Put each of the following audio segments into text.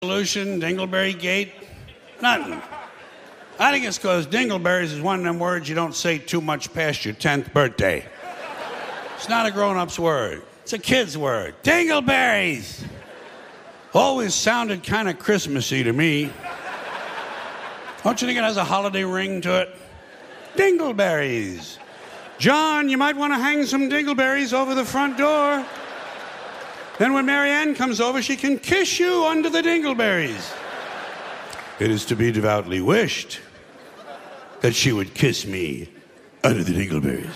Solution, Dingleberry Gate, nothing. I think it's because dingleberries is one of them words you don't say too much past your 10th birthday. It's not a grown-up's word. It's a kid's word. Dingleberries! Always sounded kind of Christmassy to me. Don't you think it has a holiday ring to it? Dingleberries. John, you might want to hang some dingleberries over the front door. Then when Mary Ann comes over, she can kiss you under the dingleberries. It is to be devoutly wished that she would kiss me under the dingleberries.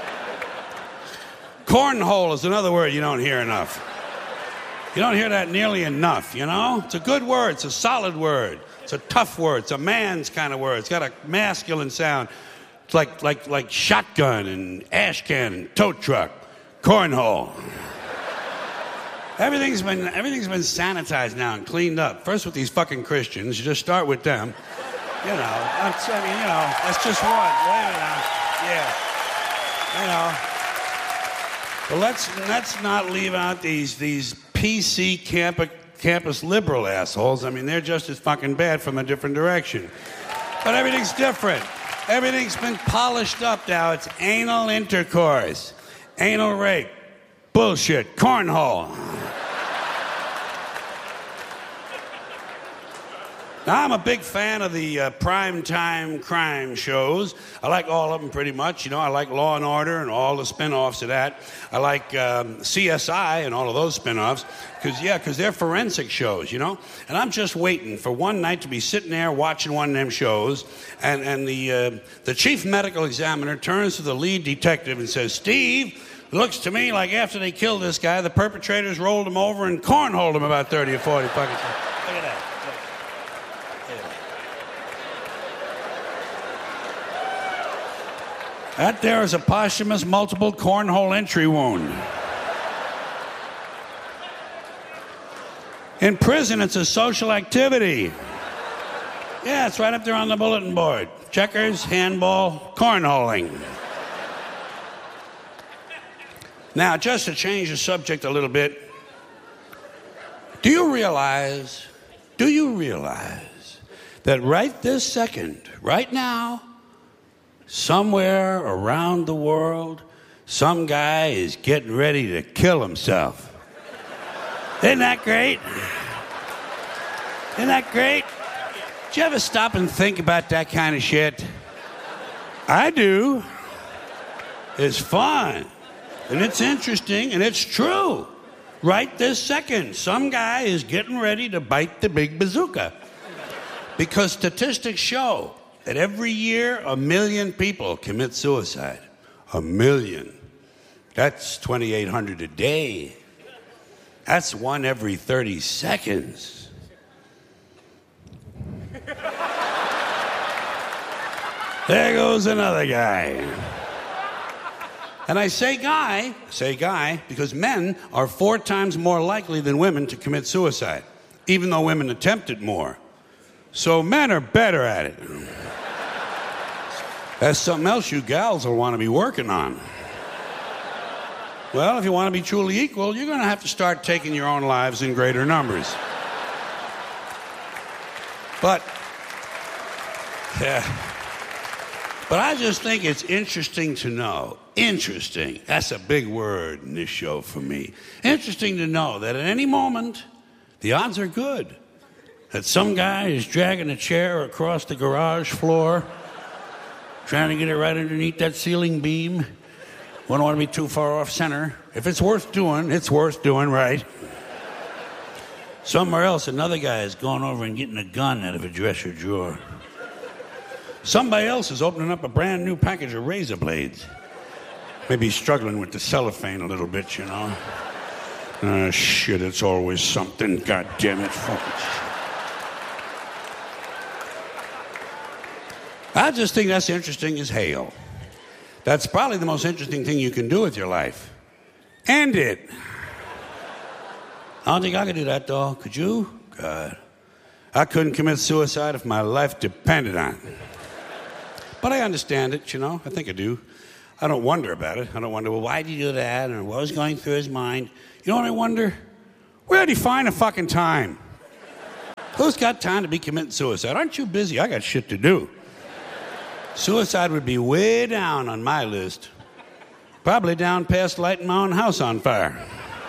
Cornhole is another word you don't hear enough. You don't hear that nearly enough, you know? It's a good word. It's a solid word. It's a tough word. It's a man's kind of word. It's got a masculine sound. It's like shotgun and ash can and tow truck. Cornhole. Everything's been sanitized now and cleaned up. First with these fucking Christians. You just start with them. You know, that's just one. Wait a minute. Yeah. You know. But let's not leave out these PC campus liberal assholes. I mean, they're just as fucking bad from a different direction. But everything's different. Everything's been polished up now. It's anal intercourse. Anal rape. Bullshit. Cornhole. Now, I'm a big fan of the primetime crime shows. I like all of them pretty much. You know, I like Law and Order and all the spin-offs of that. I like CSI and all of those spin-offs because they're forensic shows, you know. And I'm just waiting for one night to be sitting there watching one of them shows, and the chief medical examiner turns to the lead detective and says, "Steve, looks to me like after they killed this guy, the perpetrators rolled him over and cornholed him about 30 or 40 fucking times." Look at that. That there is a posthumous multiple cornhole entry wound. In prison, it's a social activity. Yeah, it's right up there on the bulletin board. Checkers, handball, cornholing. Now, just to change the subject a little bit, do you realize that right this second, right now, somewhere around the world, some guy is getting ready to kill himself? Isn't that great? Isn't that great? Did you ever stop and think about that kind of shit? I do. It's fun. And it's interesting, and it's true. Right this second, some guy is getting ready to bite the big bazooka. Because statistics show that every year, 1 million people commit suicide. 1 million. That's 2,800 a day. That's one every 30 seconds. There goes another guy. And I say guy, because men are 4 times more likely than women to commit suicide, even though women attempt it more. So men are better at it. That's something else you gals will want to be working on. Well, if you want to be truly equal, you're going to have to start taking your own lives in greater numbers. But I just think it's interesting to know. Interesting. That's a big word in this show for me. Interesting to know that at any moment, the odds are good that some guy is dragging a chair across the garage floor, trying to get it right underneath that ceiling beam. Wouldn't want to be too far off center. If it's worth doing, it's worth doing right. Somewhere else, another guy is going over and getting a gun out of a dresser drawer. Somebody else is opening up a brand new package of razor blades. Maybe struggling with the cellophane a little bit, you know. Shit, it's always something. God damn it. Fucking shit. I just think that's interesting as hell. That's probably the most interesting thing you can do with your life. End it. I don't think I could do that, though. Could you? God. I couldn't commit suicide if my life depended on it. But I understand it, you know. I think I do. I don't wonder about it. I don't wonder, well, why did he do that? Or what was going through his mind? You know what I wonder? Where did he find the fucking time? Who's got time to be committing suicide? Aren't you busy? I got shit to do. Suicide would be way down on my list. Probably down past lighting my own house on fire.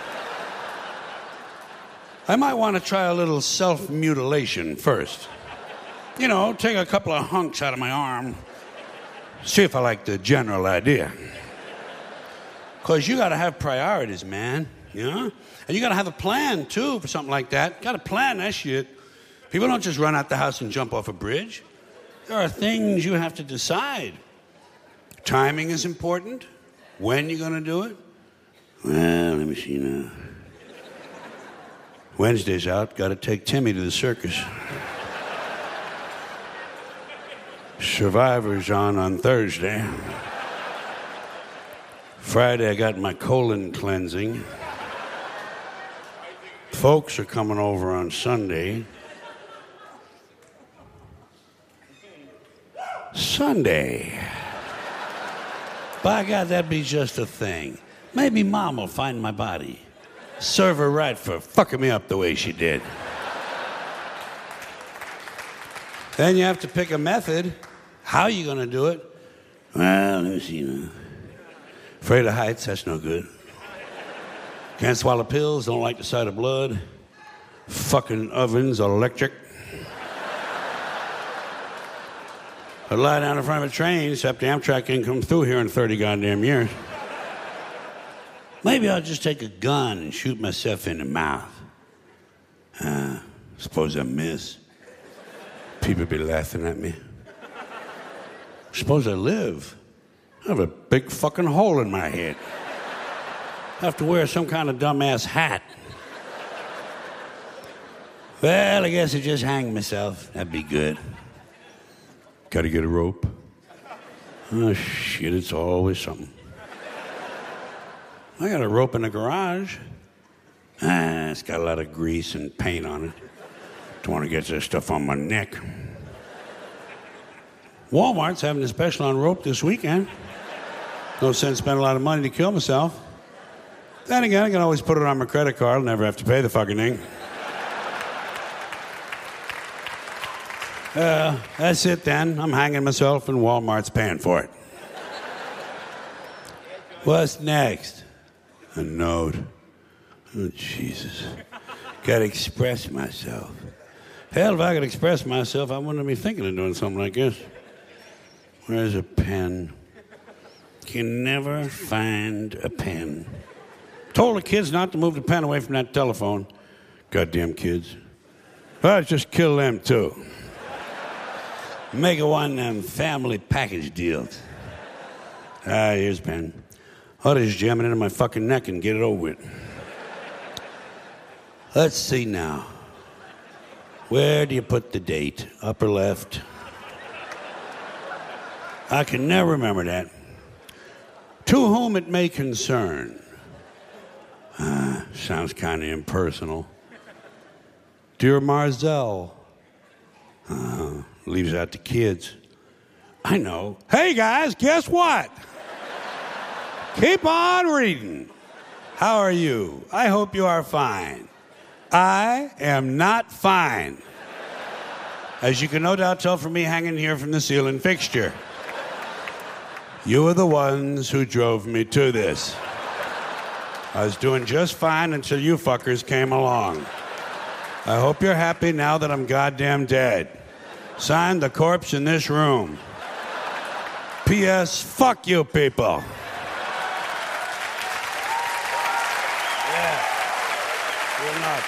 I might want to try a little self-mutilation first. You know, take a couple of hunks out of my arm. See if I like the general idea. Because you got to have priorities, man. You know? And you got to have a plan, too, for something like that. Got to plan that shit. People don't just run out the house and jump off a bridge. There are things you have to decide. Timing is important. When you're going to do it. Well, let me see now. Wednesday's out. Got to take Timmy to the circus. Survivor's on Thursday. Friday, I got my colon cleansing. Folks are coming over on Sunday. Sunday. By God, that'd be just a thing. Maybe Mom will find my body. Serve her right for fucking me up the way she did. Then you have to pick a method. How are you going to do it? Well, let me see now. Afraid of heights, that's no good. Can't swallow pills, don't like the sight of blood. Fucking ovens are electric. I lie down in front of a train, except the Amtrak ain't come through here in 30 goddamn years. Maybe I'll just take a gun and shoot myself in the mouth. Suppose I miss. People be laughing at me. Suppose I live. I have a big fucking hole in my head. I have to wear some kind of dumbass hat. Well, I guess I just hang myself. That'd be good. Gotta get a rope. Oh, shit, it's always something. I got a rope in the garage. It's got a lot of grease and paint on it. Don't want to get this stuff on my neck. Walmart's having a special on rope this weekend. No sense spending a lot of money to kill myself. Then again, I can always put it on my credit card. I'll never have to pay the fucking thing. That's it then. I'm hanging myself and Walmart's paying for it. What's next? A note. Oh, Jesus. Gotta express myself. Hell, if I could express myself, I wouldn't be thinking of doing something like this. Where's a pen? Can never find a pen. Told the kids not to move the pen away from that telephone. Goddamn kids. Well, just kill them, too. Make it one of them family package deals. Here's a pen. I'll just jam it into my fucking neck and get it over with. Let's see now. Where do you put the date? Upper left? I can never remember that. To whom it may concern. Sounds kind of impersonal. Dear Marzell. Leaves out the kids. I know. Hey, guys, guess what? Keep on reading. How are you? I hope you are fine. I am not fine. As you can no doubt tell from me hanging here from the ceiling fixture. You are the ones who drove me to this. I was doing just fine until you fuckers came along. I hope you're happy now that I'm goddamn dead. Signed, the corpse in this room. P.S. Fuck you people. Yeah. You're not.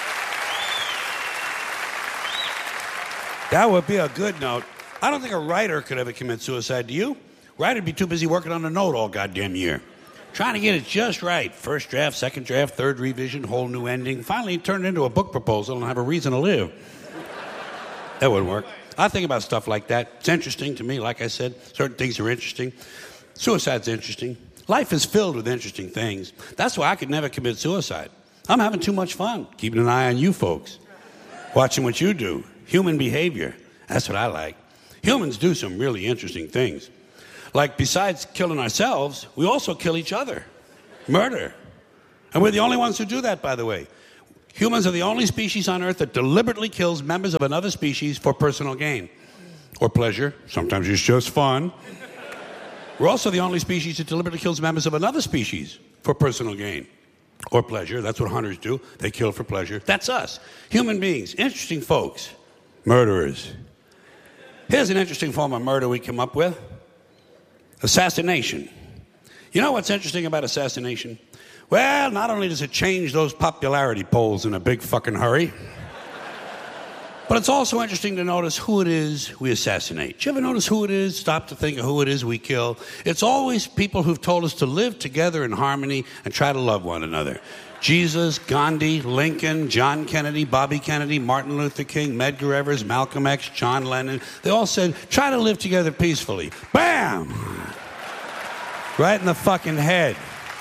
That would be a good note. I don't think a writer could ever commit suicide, do you? Writer'd be too busy working on a note all goddamn year. Trying to get it just right. First draft, second draft, third revision, whole new ending. Finally turned into a book proposal and have a reason to live. That wouldn't work. I think about stuff like that. It's interesting to me, like I said. Certain things are interesting. Suicide's interesting. Life is filled with interesting things. That's why I could never commit suicide. I'm having too much fun, keeping an eye on you folks. Watching what you do. Human behavior. That's what I like. Humans do some really interesting things. Like, besides killing ourselves, we also kill each other. Murder. And we're the only ones who do that, by the way. Humans are the only species on Earth that deliberately kills members of another species for personal gain or pleasure. Sometimes it's just fun. We're also the only species that deliberately kills members of another species for personal gain or pleasure. That's what hunters do. They kill for pleasure. That's us. Human beings. Interesting folks. Murderers. Here's an interesting form of murder we come up with. Assassination. You know what's interesting about assassination? Well, not only does it change those popularity polls in a big fucking hurry, but it's also interesting to notice who it is we assassinate. Do you ever notice who it is? Stop to think of who it is we kill. It's always people who've told us to live together in harmony and try to love one another. Jesus, Gandhi, Lincoln, John Kennedy, Bobby Kennedy, Martin Luther King, Medgar Evers, Malcolm X, John Lennon. They all said, try to live together peacefully. Bam! Right in the fucking head.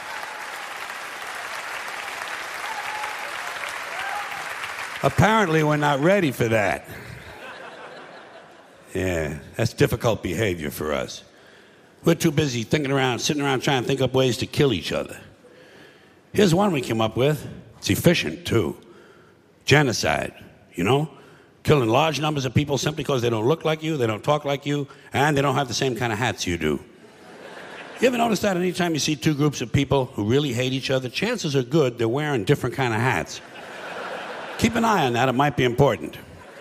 Apparently, we're not ready for that. Yeah, that's difficult behavior for us. We're too busy sitting around trying to think up ways to kill each other. Here's one we came up with. It's efficient, too. Genocide, you know? Killing large numbers of people simply because they don't look like you, they don't talk like you, and they don't have the same kind of hats you do. You ever notice that anytime you see two groups of people who really hate each other, chances are good they're wearing different kind of hats. Keep an eye on that. It might be important.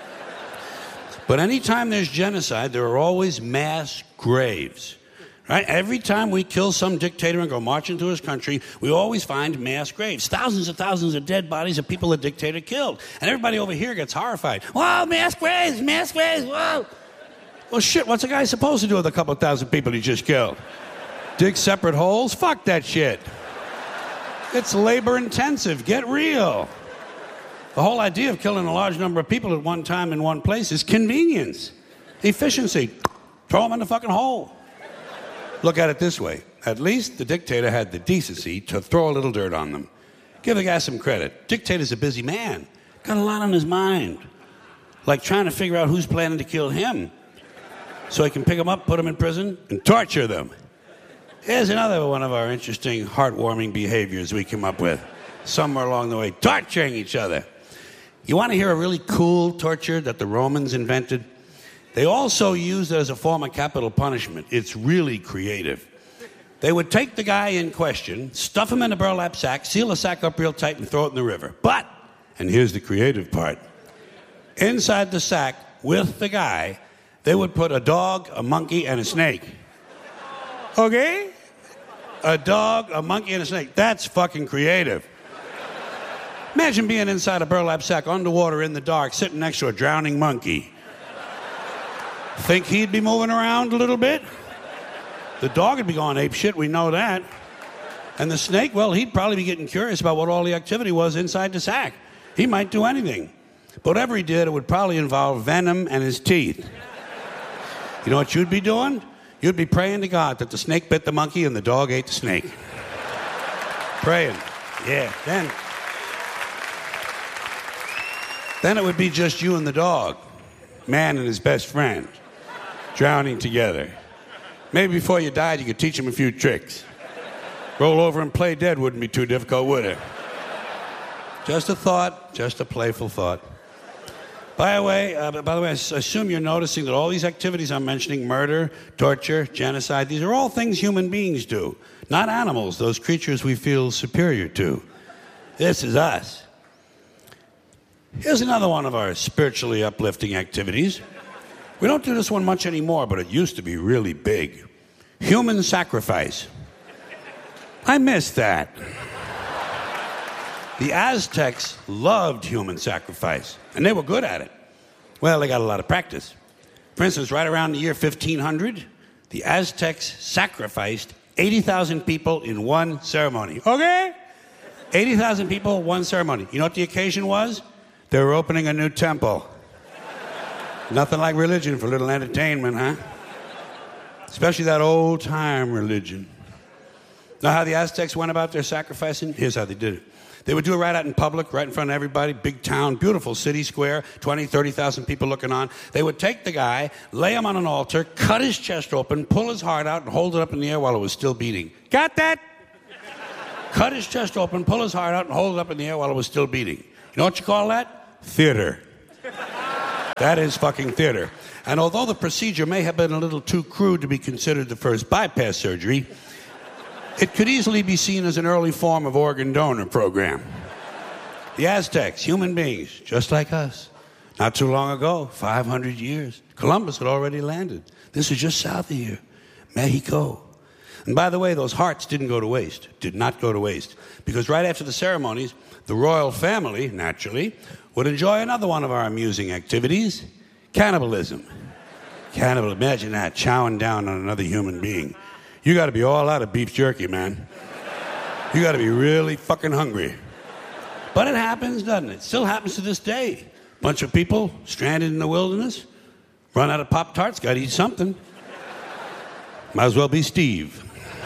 But anytime there's genocide, there are always mass graves. Right? Every time we kill some dictator and go march into his country, we always find mass graves. Thousands of dead bodies of people the dictator killed. And everybody over here gets horrified. Wow, mass graves, whoa. Well, shit, what's a guy supposed to do with a couple thousand people he just killed? Dig separate holes? Fuck that shit. It's labor intensive. Get real. The whole idea of killing a large number of people at one time in one place is convenience, efficiency. Throw them in the fucking hole. Look at it this way. At least the dictator had the decency to throw a little dirt on them. Give the guy some credit. Dictator's a busy man. Got a lot on his mind. Like trying to figure out who's planning to kill him. So he can pick them up, put them in prison, and torture them. Here's another one of our interesting, heartwarming behaviors we came up with. Somewhere along the way, torturing each other. You want to hear a really cool torture that the Romans invented? They also used it as a form of capital punishment. It's really creative. They would take the guy in question, stuff him in a burlap sack, seal the sack up real tight, and throw it in the river. But, and here's the creative part, inside the sack with the guy, they would put a dog, a monkey, and a snake. Okay? A dog, a monkey, and a snake. That's fucking creative. Imagine being inside a burlap sack, underwater in the dark, sitting next to a drowning monkey. Think he'd be moving around a little bit? The dog would be going apeshit, we know that. And the snake, well, he'd probably be getting curious about what all the activity was inside the sack. He might do anything. But whatever he did, it would probably involve venom and his teeth. You know what you'd be doing? You'd be praying to God that the snake bit the monkey and the dog ate the snake. Praying. Yeah, Then it would be just you and the dog, man and his best friend, drowning together. Maybe before you died, you could teach him a few tricks. Roll over and play dead wouldn't be too difficult, would it? Just a thought, just a playful thought. By the way, I assume you're noticing that all these activities I'm mentioning, murder, torture, genocide, these are all things human beings do, not animals, those creatures we feel superior to. This is us. Here's another one of our spiritually uplifting activities. We don't do this one much anymore, but it used to be really big. Human sacrifice. I miss that. The Aztecs loved human sacrifice, and they were good at it. Well, they got a lot of practice. For instance, right around the year 1500, the Aztecs sacrificed 80,000 people in one ceremony. Okay? 80,000 people, one ceremony. You know what the occasion was? They were opening a new temple. Nothing like religion for a little entertainment, huh? Especially that old-time religion. Know how the Aztecs went about their sacrificing? Here's how they did it. They would do it right out in public, right in front of everybody, big town, beautiful city square, 20, 30,000 people looking on. They would take the guy, lay him on an altar, cut his chest open, pull his heart out, and hold it up in the air while it was still beating. Got that? Cut his chest open, pull his heart out, and hold it up in the air while it was still beating. You know what you call that? Theater. That is fucking theater. And although the procedure may have been a little too crude to be considered the first bypass surgery, it could easily be seen as an early form of organ donor program. The Aztecs, human beings, just like us. Not too long ago, 500 years, Columbus had already landed. This is just south of here, Mexico. And by the way, those hearts didn't go to waste, did not go to waste. Because right after the ceremonies, the royal family, naturally, would enjoy another one of our amusing activities, cannibalism. Imagine that, chowing down on another human being. You got to be all out of beef jerky, man. You got to be really fucking hungry. But it happens, doesn't it? Still happens to this day. Bunch of people stranded in the wilderness, run out of Pop-Tarts, got to eat something. Might as well be Steve.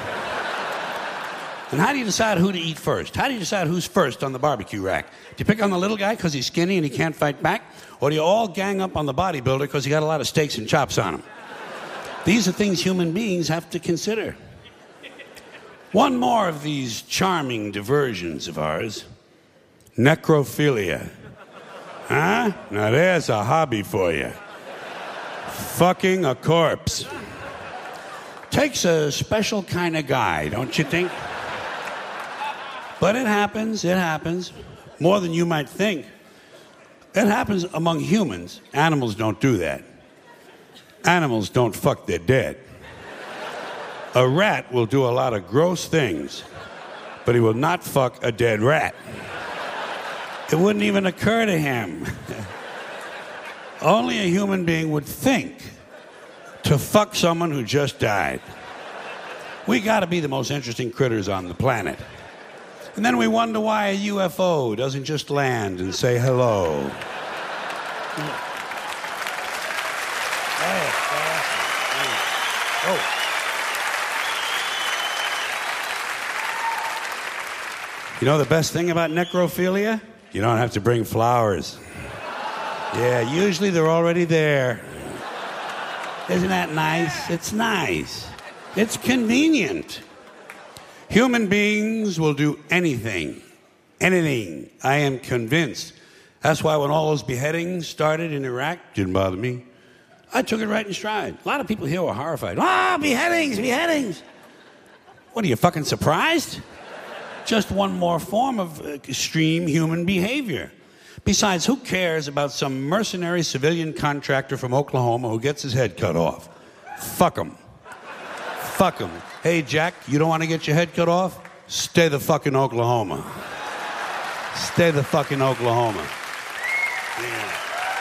And how do you decide who to eat first? How do you decide who's first on the barbecue rack? Do you pick on the little guy because he's skinny and he can't fight back? Or do you all gang up on the bodybuilder because he got a lot of steaks and chops on him? These are things human beings have to consider. One more of these charming diversions of ours. Necrophilia. Huh? Now there's a hobby for you. Fucking a corpse. Takes a special kind of guy, don't you think? But it happens. More than you might think. It happens among humans. Animals don't do that. Animals don't fuck their dead. A rat will do a lot of gross things, but he will not fuck a dead rat. It wouldn't even occur to him. Only a human being would think to fuck someone who just died. We gotta be the most interesting critters on the planet. And then we wonder why a UFO doesn't just land and say hello. You know the best thing about necrophilia? You don't have to bring flowers. Yeah, usually they're already there. Isn't that nice? It's nice. It's convenient. Human beings will do anything. Anything. I am convinced. That's why when all those beheadings started in Iraq, didn't bother me. I took it right in stride. A lot of people here were horrified. Ah, beheadings. What, are you fucking surprised? Just one more form of extreme human behavior. Besides, who cares about some mercenary civilian contractor from Oklahoma who gets his head cut off? Fuck him. Fuck him. Hey, Jack, you don't want to get your head cut off? Stay the fuck in Oklahoma. Stay the fuck in Oklahoma. Yeah.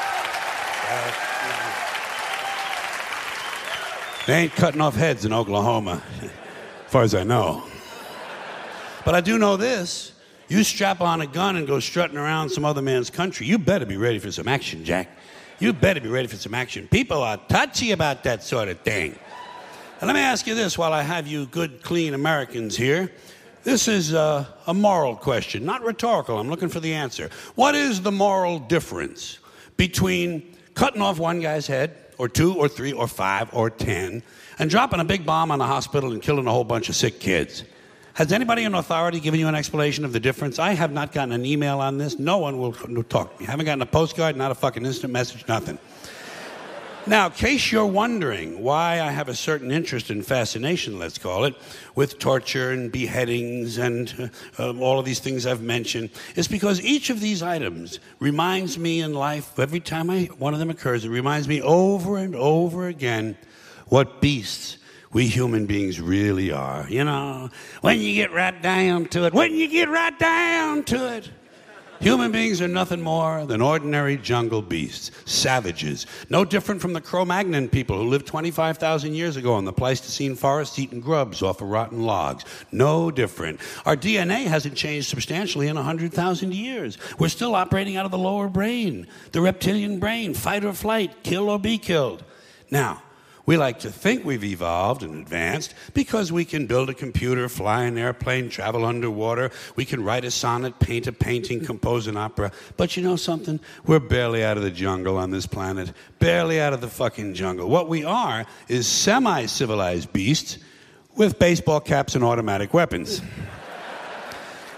They ain't cutting off heads in Oklahoma, as far as I know. But I do know this. You strap on a gun and go strutting around some other man's country, you better be ready for some action, Jack. You better be ready for some action. People are touchy about that sort of thing. And let me ask you this while I have you good, clean Americans here. This is a moral question, not rhetorical. I'm looking for the answer. What is the moral difference between cutting off one guy's head, or 2, or 3, or 5, or 10, and dropping a big bomb on a hospital and killing a whole bunch of sick kids? Has anybody in authority given you an explanation of the difference? I have not gotten an email on this. No one will talk to me. I haven't gotten a postcard, not a fucking instant message, nothing. Now, in case you're wondering why I have a certain interest and fascination, let's call it, with torture and beheadings and all of these things I've mentioned, it's because each of these items reminds me in life, every time one of them occurs, it reminds me over and over again what beasts we human beings really are. You know, when you get right down to it, human beings are nothing more than ordinary jungle beasts, savages, no different from the Cro-Magnon people who lived 25,000 years ago in the Pleistocene forest eating grubs off of rotten logs. No different. Our DNA hasn't changed substantially in 100,000 years. We're still operating out of the lower brain, the reptilian brain, fight or flight, kill or be killed. Now, we like to think we've evolved and advanced because we can build a computer, fly an airplane, travel underwater. We can write a sonnet, paint a painting, compose an opera. But you know something? We're barely out of the jungle on this planet. Barely out of the fucking jungle. What we are is semi-civilized beasts with baseball caps and automatic weapons.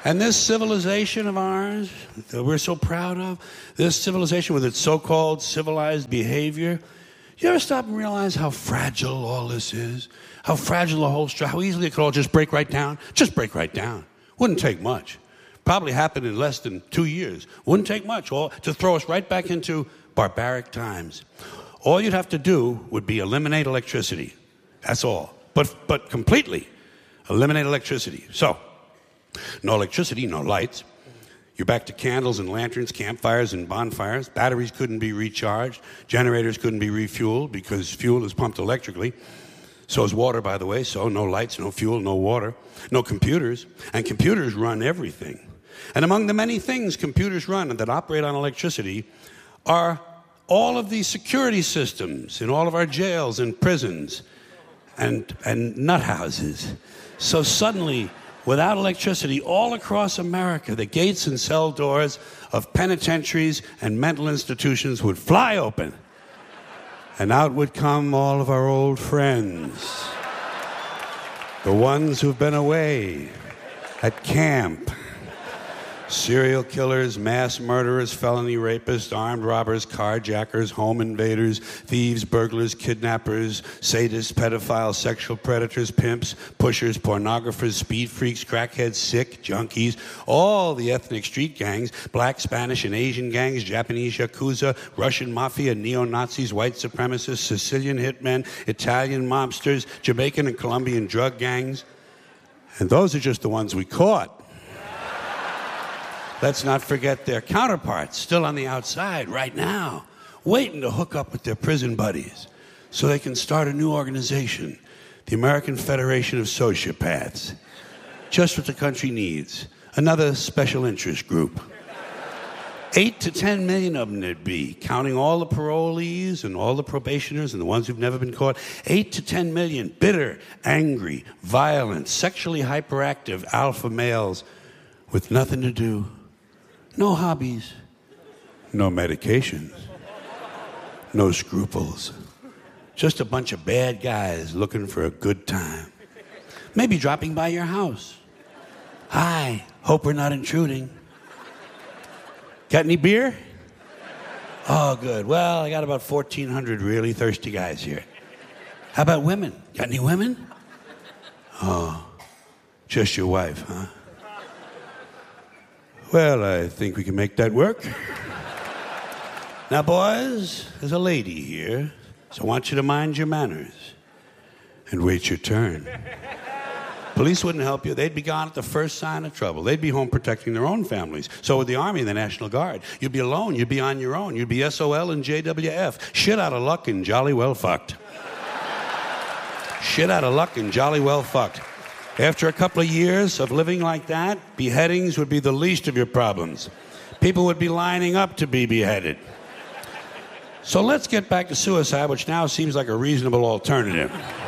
And this civilization of ours that we're so proud of, this civilization with its so-called civilized behavior, you ever stop and realize how fragile all this is? How fragile the whole structure, how easily it could all just break right down? Just break right down. Wouldn't take much. Probably happen in less than 2 years. Wouldn't take much to throw us right back into barbaric times. All you'd have to do would be eliminate electricity. That's all. But completely eliminate electricity. So, no electricity, no lights. You're back to candles and lanterns, campfires and bonfires. Batteries couldn't be recharged. Generators couldn't be refueled because fuel is pumped electrically. So is water, by the way. So no lights, no fuel, no water. No computers. And computers run everything. And among the many things computers run and that operate on electricity are all of these security systems in all of our jails and prisons and nut houses. So suddenly, without electricity, all across America, the gates and cell doors of penitentiaries and mental institutions would fly open. And out would come all of our old friends. The ones who've been away at camp. Serial killers, mass murderers, felony rapists, armed robbers, carjackers, home invaders, thieves, burglars, kidnappers, sadists, pedophiles, sexual predators, pimps, pushers, pornographers, speed freaks, crackheads, sick, junkies, all the ethnic street gangs, black, Spanish, and Asian gangs, Japanese yakuza, Russian mafia, neo-Nazis, white supremacists, Sicilian hitmen, Italian mobsters, Jamaican and Colombian drug gangs. And those are just the ones we caught. Let's not forget their counterparts, still on the outside right now, waiting to hook up with their prison buddies so they can start a new organization, the American Federation of Sociopaths. Just what the country needs, another special interest group. 8 to 10 million of them there'd be, counting all the parolees and all the probationers and the ones who've never been caught. 8 to 10 million bitter, angry, violent, sexually hyperactive alpha males with nothing to do. No hobbies, no medications, no scruples. Just a bunch of bad guys looking for a good time. Maybe dropping by your house. Hi, hope we're not intruding. Got any beer? Oh, good. Well, I got about 1,400 really thirsty guys here. How about women? Got any women? Oh, just your wife, huh? Well, I think we can make that work. Now, boys, there's a lady here, so I want you to mind your manners and wait your turn. Police wouldn't help you. They'd be gone at the first sign of trouble. They'd be home protecting their own families. So would the Army and the National Guard. You'd be alone. You'd be on your own. You'd be SOL and JWF. Shit out of luck and jolly well fucked. Shit out of luck and jolly well fucked. After a couple of years of living like that, beheadings would be the least of your problems. People would be lining up to be beheaded. So let's get back to suicide, which now seems like a reasonable alternative.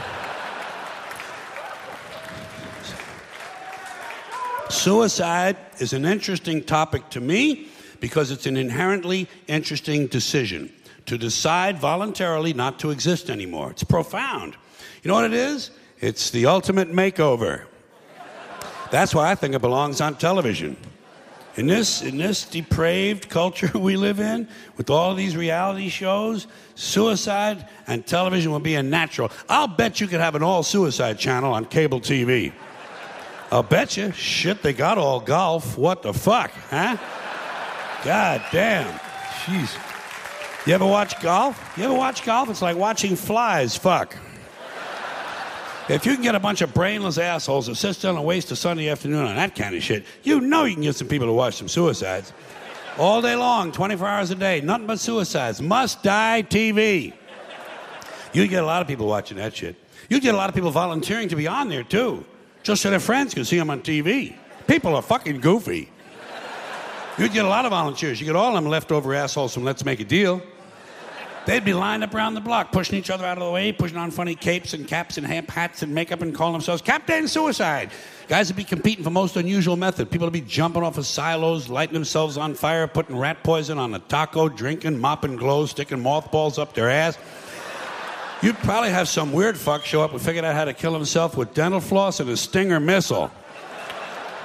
Suicide is an interesting topic to me because it's an inherently interesting decision. To decide voluntarily not to exist anymore. It's profound. You know what it is? It's the ultimate makeover. That's why I think it belongs on television. In this depraved culture we live in, with all of these reality shows, suicide and television will be a natural. I'll bet you could have an all-suicide channel on cable TV. I'll bet you. Shit, they got all golf. What the fuck, huh? God damn. Jeez. You ever watch golf? You ever watch golf? It's like watching flies fuck. If you can get a bunch of brainless assholes to sit still and waste a Sunday afternoon on that kind of shit, you know you can get some people to watch some suicides. All day long, 24 hours a day, nothing but suicides. Must die TV. You'd get a lot of people watching that shit. You'd get a lot of people volunteering to be on there, too. Just so their friends could see them on TV. People are fucking goofy. You'd get a lot of volunteers. You get all of them leftover assholes from Let's Make a Deal. They'd be lined up around the block, pushing each other out of the way, pushing on funny capes and caps and hats and makeup and calling themselves Captain Suicide. Guys would be competing for most unusual method. People would be jumping off of silos, lighting themselves on fire, putting rat poison on a taco, drinking, mopping glows, sticking mothballs up their ass. You'd probably have some weird fuck show up and figure out how to kill himself with dental floss and a Stinger missile.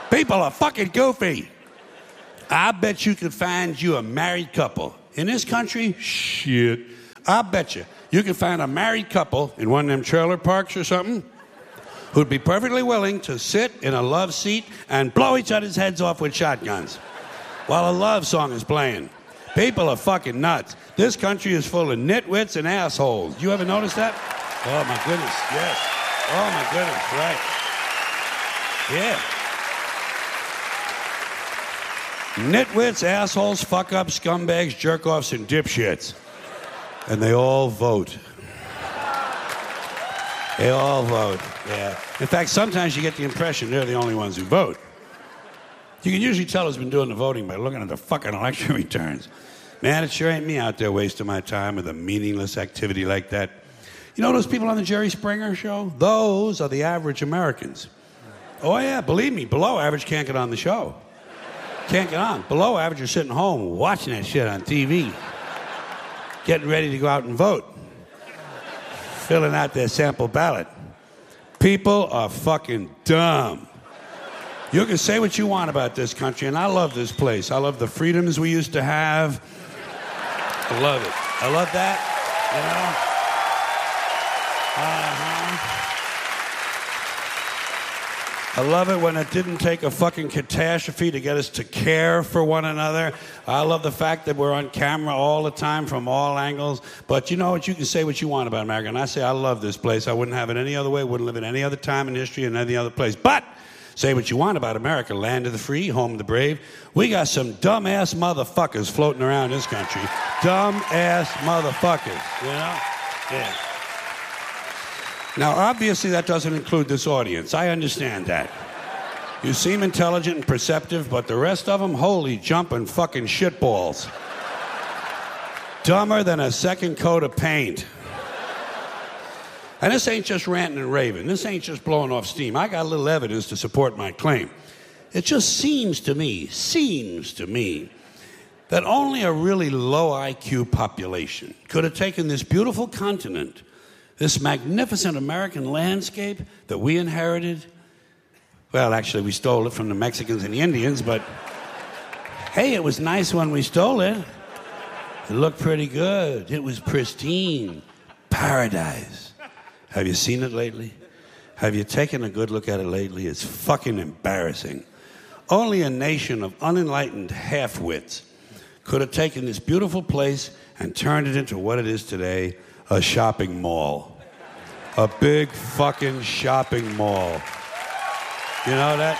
People are fucking goofy. I bet you could find you a married couple. In this country, shit. I bet you could find a married couple in one of them trailer parks or something who'd be perfectly willing to sit in a love seat and blow each other's heads off with shotguns while a love song is playing. People are fucking nuts. This country is full of nitwits and assholes. You ever notice that? Oh, my goodness, yes. Oh, my goodness, right. Yeah. Nitwits, assholes, fuck-ups, scumbags, jerk-offs, and dipshits. And they all vote. They all vote, yeah. In fact, sometimes you get the impression they're the only ones who vote. You can usually tell who's been doing the voting by looking at the fucking election returns. Man, it sure ain't me out there wasting my time with a meaningless activity like that. You know those people on the Jerry Springer show? Those are the average Americans. Oh, yeah, believe me, below average can't get on the show. Can't get on. Below average are sitting home watching that shit on TV, getting ready to go out and vote, filling out their sample ballot. People are fucking dumb. You can say what you want about this country, and I love this place. I love the freedoms we used to have. I love it. I love that, you know? I love it when it didn't take a fucking catastrophe to get us to care for one another. I love the fact that we're on camera all the time from all angles. But you know what? You can say what you want about America. And I say I love this place. I wouldn't have it any other way. Wouldn't live in any other time in history in any other place. But say what you want about America. Land of the free, home of the brave. We got some dumb-ass motherfuckers floating around this country. Dumb-ass motherfuckers, you know? Yeah. Now, obviously, that doesn't include this audience. I understand that. You seem intelligent and perceptive, but the rest of them, holy jumping fucking shitballs. Dumber than a second coat of paint. And this ain't just ranting and raving. This ain't just blowing off steam. I got a little evidence to support my claim. It just seems to me, that only a really low IQ population could have taken this beautiful continent, this magnificent American landscape that we inherited. Well, actually, we stole it from the Mexicans and the Indians, but hey, it was nice when we stole it. It looked pretty good. It was pristine. Paradise. Have you seen it lately? Have you taken a good look at it lately? It's fucking embarrassing. Only a nation of unenlightened half-wits could have taken this beautiful place and turned it into what it is today, a shopping mall. A big fucking shopping mall. You know that?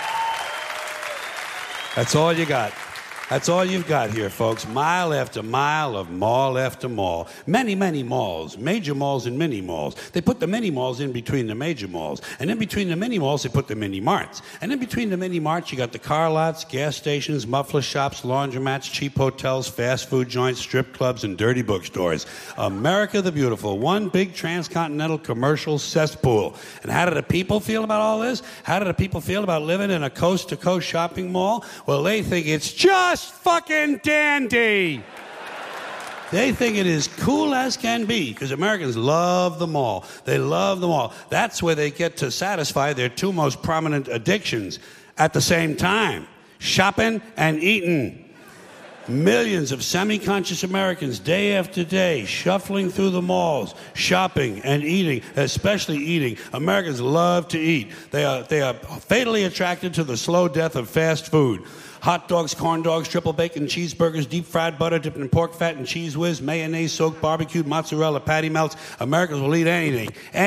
That's all you got. That's all you've got here, folks. Mile after mile of mall after mall. Many, many malls. Major malls and mini malls. They put the mini malls in between the major malls. And in between the mini malls, they put the mini marts. And in between the mini marts, you got the car lots, gas stations, muffler shops, laundromats, cheap hotels, fast food joints, strip clubs, and dirty bookstores. America the Beautiful. One big transcontinental commercial cesspool. And how do the people feel about all this? How do the people feel about living in a coast-to-coast shopping mall? Well, they think it's just fucking dandy. They think it is cool as can be because Americans love the mall. They love the mall. That's where they get to satisfy their two most prominent addictions at the same time: shopping and eating. Millions of semi-conscious Americans, day after day, shuffling through the malls, shopping and eating, especially eating. Americans love to eat. They are fatally attracted to the slow death of fast food. Hot dogs, corn dogs, triple bacon cheeseburgers, deep fried butter dipped in pork fat and cheese whiz, mayonnaise soaked barbecued mozzarella patty melts. Americans will eat anything.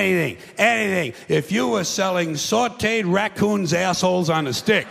If you were selling sauteed raccoons' assholes on a stick,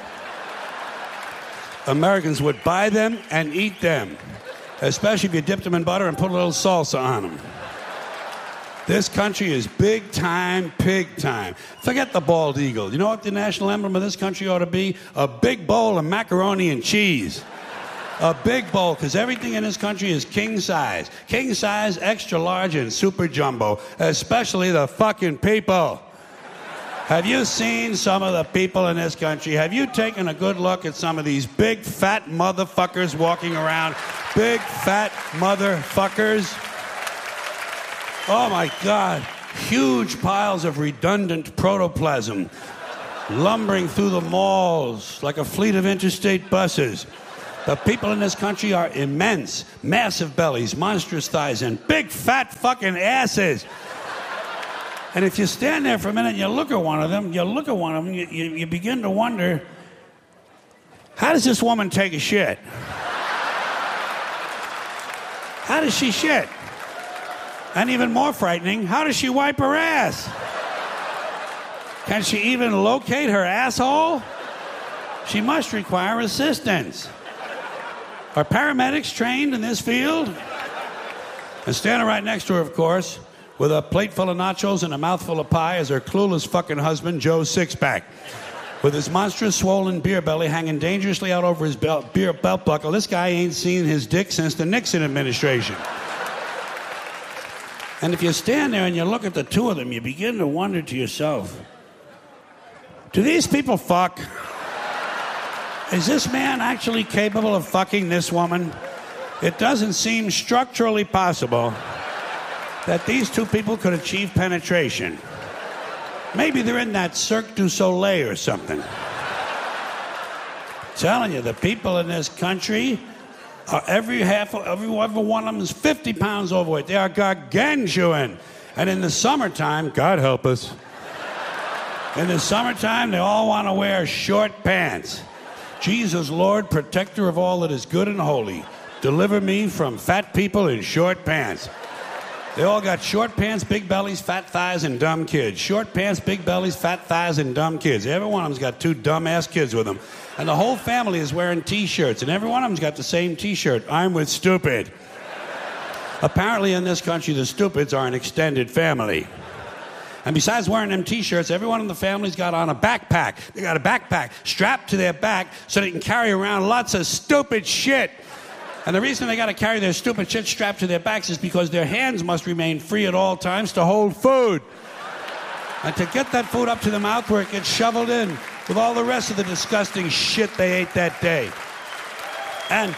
Americans would buy them and eat them, especially if you dipped them in butter and put a little salsa on them. This country is big time, pig time. Forget the bald eagle. You know what the national emblem of this country ought to be? A big bowl of macaroni and cheese. A big bowl, because everything in this country is king size. King size, extra large, and super jumbo, especially the fucking people. Have you seen some of the people in this country? Have you taken a good look at some of these big, fat motherfuckers walking around? Big, fat motherfuckers. Oh, my God. Huge piles of redundant protoplasm. lumbering through the malls like a fleet of interstate buses. The people in this country are immense, massive bellies, monstrous thighs, and big fat fucking asses. And if you stand there for a minute and you look at one of them, you begin to wonder, how does this woman take a shit? How does she shit? And even more frightening, how does she wipe her ass? Can she even locate her asshole? She must require assistance. Are paramedics trained in this field? And standing right next to her, of course, with a plate full of nachos and a mouthful of pie is her clueless fucking husband, Joe Sixpack. With his monstrous swollen beer belly hanging dangerously out over his belt buckle, this guy ain't seen his dick since the Nixon administration. And if you stand there and you look at the two of them, you begin to wonder to yourself, do these people fuck? Is this man actually capable of fucking this woman? It doesn't seem structurally possible that these two people could achieve penetration. Maybe they're in that Cirque du Soleil or something. I'm telling you, the people in this country are every one of them is 50 pounds overweight. They are gargantuan. And in the summertime, God help us, in the summertime, they all want to wear short pants. Jesus, Lord, protector of all that is good and holy, deliver me from fat people in short pants. They all got short pants, big bellies, fat thighs, and dumb kids. Short pants, big bellies, fat thighs, and dumb kids. Every one of them's got two dumb-ass kids with them. And the whole family is wearing T-shirts, and every one of them's got the same T-shirt. I'm with stupid. Apparently in this country, the stupids are an extended family. And besides wearing them T-shirts, everyone in the family's got on a backpack. They got a backpack strapped to their back so they can carry around lots of stupid shit. And the reason they got to carry their stupid shit strapped to their backs is because their hands must remain free at all times to hold food. And to get that food up to the mouth where it gets shoveled in with all the rest of the disgusting shit they ate that day. And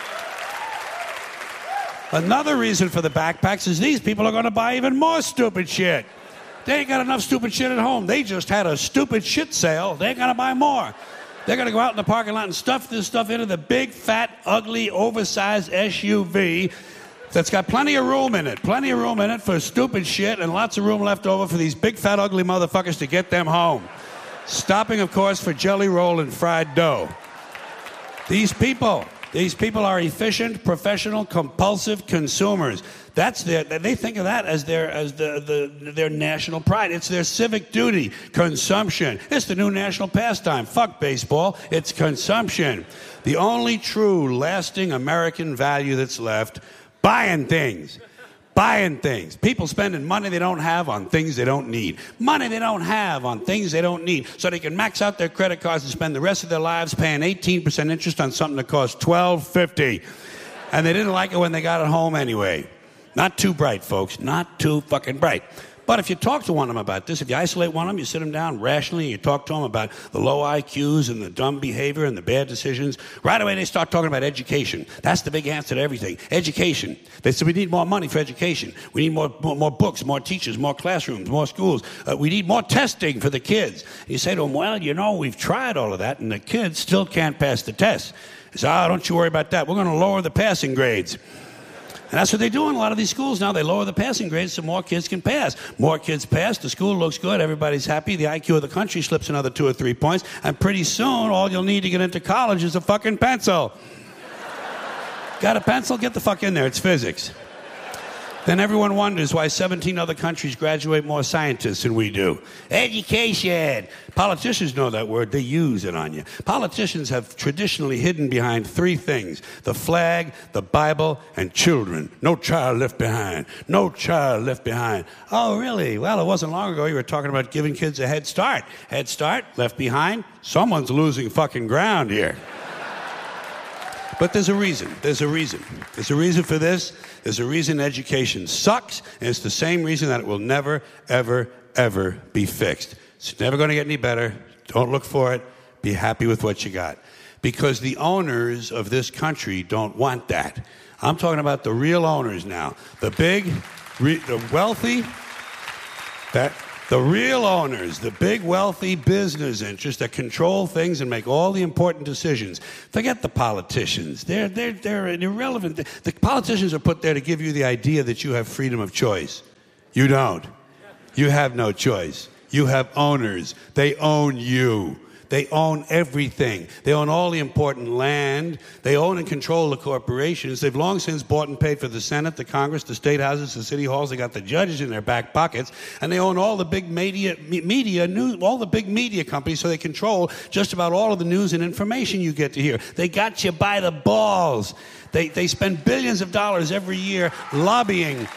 another reason for the backpacks is these people are going to buy even more stupid shit. They ain't got enough stupid shit at home. They just had a stupid shit sale. They ain't going to buy more. They're going to go out in the parking lot and stuff this stuff into the big, fat, ugly, oversized SUV that's got plenty of room in it. Plenty of room in it for stupid shit and lots of room left over for these big, fat, ugly motherfuckers to get them home. Stopping, of course, for jelly roll and fried dough. These people are efficient, professional, compulsive consumers. They think of that as their national pride. It's their civic duty. Consumption. It's the new national pastime. Fuck baseball. It's consumption. The only true, lasting American value that's left, buying things. Buying things. People spending money they don't have on things they don't need. Money they don't have on things they don't need. So they can max out their credit cards and spend the rest of their lives paying 18% interest on something that costs $12.50. And they didn't like it when they got it home anyway. Not too bright, folks. Not too fucking bright. But if you talk to one of them about this, if you isolate one of them, you sit them down rationally, and you talk to them about the low IQs and the dumb behavior and the bad decisions, right away they start talking about education. That's the big answer to everything. Education. They say we need more money for education. We need more books, more teachers, more classrooms, more schools. We need more testing for the kids. And you say to them, well, we've tried all of that, and the kids still can't pass the test. They say, don't you worry about that. We're going to lower the passing grades. And that's what they do in a lot of these schools now. They lower the passing grades so more kids can pass. More kids pass, the school looks good, everybody's happy, the IQ of the country slips another 2 or 3 points, and pretty soon all you'll need to get into college is a fucking pencil. Got a pencil? Get the fuck in there. It's physics. Then everyone wonders why 17 other countries graduate more scientists than we do. Education. Politicians know that word. They use it on you. Politicians have traditionally hidden behind 3 things: the flag, the Bible, and children. No child left behind. No child left behind. Oh, really? Well, it wasn't long ago you were talking about giving kids a head start. Head start, left behind. Someone's losing fucking ground here. But there's a reason. There's a reason. There's a reason for this. There's a reason education sucks, and it's the same reason that it will never, ever, ever be fixed. It's never going to get any better. Don't look for it. Be happy with what you got. Because the owners of this country don't want that. I'm talking about the real owners now. The big, the wealthy, The real owners, the big wealthy business interests that control things and make all the important decisions. Forget the politicians. They're irrelevant. The politicians are put there to give you the idea that you have freedom of choice. You don't. You have no choice. You have owners. They own you. They own everything. They own all the important land. They own and control the corporations. They've long since bought and paid for the Senate, the Congress, the state houses, the city halls. They got the judges in their back pockets. And they own all the big all the big media companies, so they control just about all of the news and information you get to hear. They got you by the balls. They spend billions of dollars every year lobbying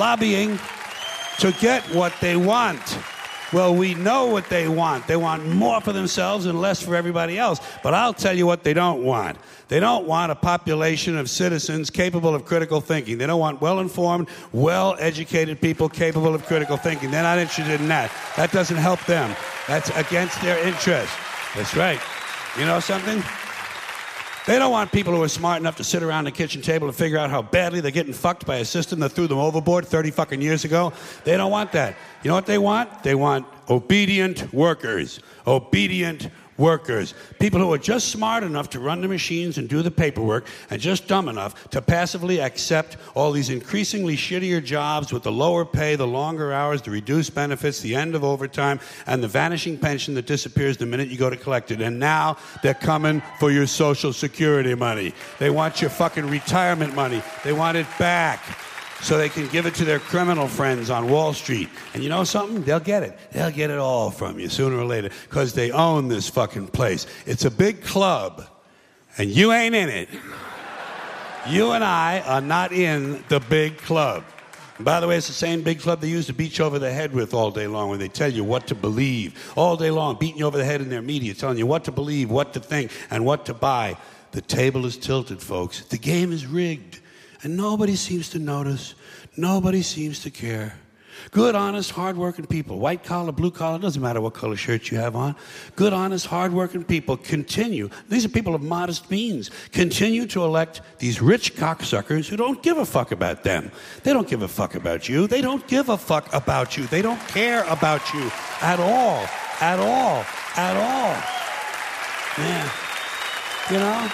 to get what they want. Well, we know what they want. They want more for themselves and less for everybody else. But I'll tell you what they don't want. They don't want a population of citizens capable of critical thinking. They don't want well-informed, well-educated people capable of critical thinking. They're not interested in that. That doesn't help them. That's against their interest. That's right. You know something? They don't want people who are smart enough to sit around the kitchen table and figure out how badly they're getting fucked by a system that threw them overboard 30 fucking years ago. They don't want that. You know what they want? They want obedient workers. Obedient workers. People who are just smart enough to run the machines and do the paperwork and just dumb enough to passively accept all these increasingly shittier jobs with the lower pay, the longer hours, the reduced benefits, the end of overtime, and the vanishing pension that disappears the minute you go to collect it. And now they're coming for your Social Security money. They want your fucking retirement money. They want it back, so they can give it to their criminal friends on Wall Street. And you know something? They'll get it. They'll get it all from you sooner or later, because they own this fucking place. It's a big club, and you ain't in it. You and I are not in the big club. And by the way, it's the same big club they use to beat you over the head with all day long when they tell you what to believe. All day long, beating you over the head in their media, telling you what to believe, what to think, and what to buy. The table is tilted, folks. The game is rigged. And nobody seems to notice. Nobody seems to care. Good, honest, hard-working people, white collar, blue collar, doesn't matter what color shirt you have on. Good, honest, hard-working people continue. These are people of modest means. Continue to elect these rich cocksuckers who don't give a fuck about them. They don't give a fuck about you. They don't give a fuck about you. They don't care about you at all. At all. At all. Yeah. You know?